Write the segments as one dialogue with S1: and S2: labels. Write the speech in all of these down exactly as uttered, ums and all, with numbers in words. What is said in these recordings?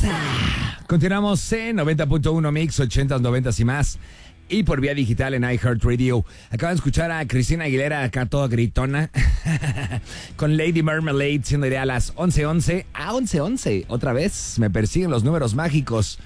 S1: Continuamos en noventa punto uno Mix, ochentas, noventas y más. Y por vía digital en iHeartRadio. Acaban de escuchar a Cristina Aguilera acá toda gritona. Con Lady Marmalade, siendo ya a las once once. A once once, otra vez. Me persiguen los números mágicos.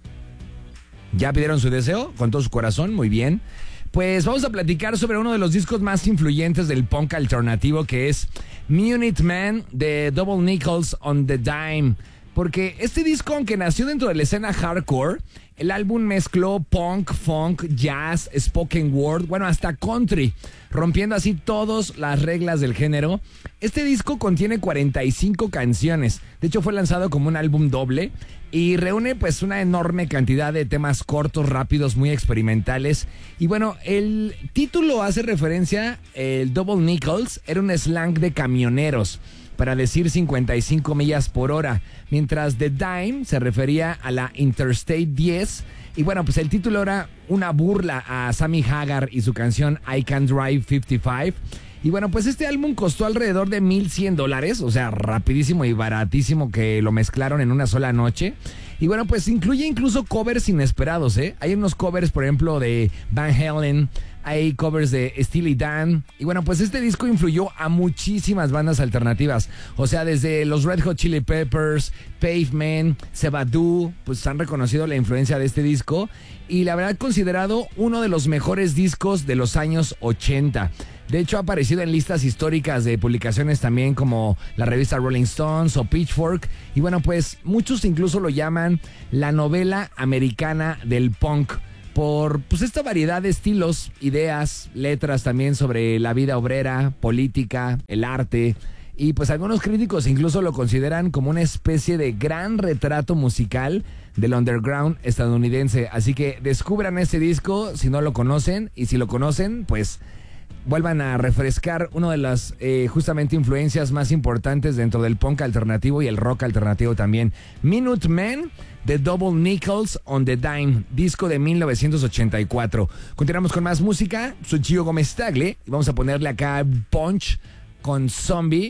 S1: ¿Ya pidieron su deseo? Con todo su corazón, muy bien. Pues vamos a platicar sobre uno de los discos más influyentes del punk alternativo, que es Minute Man de Double Nickels on the Dime. Porque este disco, aunque nació dentro de la escena hardcore, el álbum mezcló punk, funk, jazz, spoken word, bueno, hasta country, rompiendo así todas las reglas del género. Este disco contiene cuarenta y cinco canciones. De hecho, fue lanzado como un álbum doble y reúne pues una enorme cantidad de temas cortos, rápidos, muy experimentales. Y bueno, el título hace referencia, el Double Nickels era un slang de camioneros para decir cincuenta y cinco millas por hora, mientras The Dime se refería a la Interstate diez. Y bueno, pues el título era una burla a Sammy Hagar y su canción I Can Drive cincuenta y cinco. Y bueno, pues este álbum costó alrededor de mil cien dólares, o sea, rapidísimo y baratísimo, que lo mezclaron en una sola noche. Y bueno, pues incluye incluso covers inesperados, ¿eh? Hay unos covers, por ejemplo, de Van Halen, hay covers de Steely Dan. Y bueno, pues este disco influyó a muchísimas bandas alternativas. O sea, desde los Red Hot Chili Peppers, Pavement, Sebadoo, pues han reconocido la influencia de este disco. Y la verdad, considerado uno de los mejores discos de los años ochenta. De hecho, ha aparecido en listas históricas de publicaciones también como la revista Rolling Stones o Pitchfork. Y bueno, pues muchos incluso lo llaman la novela americana del punk, por pues esta variedad de estilos, ideas, letras también sobre la vida obrera, política, el arte. Y pues algunos críticos incluso lo consideran como una especie de gran retrato musical del underground estadounidense. Así que descubran este disco si no lo conocen, y si lo conocen, pues vuelvan a refrescar una de las eh, justamente influencias más importantes dentro del punk alternativo y el rock alternativo también. Minute Man de Double Nickels on the Dime, disco de mil novecientos ochenta y cuatro. Continuamos con más música. Soy Gio Gómez Tagle y vamos a ponerle acá Punch con Zombie.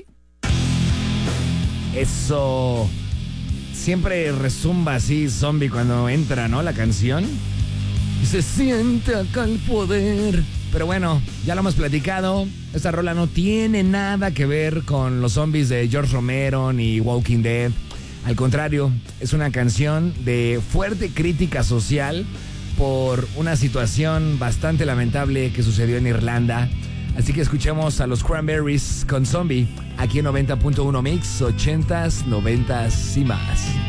S1: Eso siempre resumba así Zombie cuando entra, ¿no? La canción. Y se siente acá el poder. Pero bueno, ya lo hemos platicado. Esta rola no tiene nada que ver con los zombies de George Romero ni Walking Dead. Al contrario, es una canción de fuerte crítica social por una situación bastante lamentable que sucedió en Irlanda. Así que escuchemos a los Cranberries con Zombie aquí en noventa punto uno Mix, ochentas, noventas y más.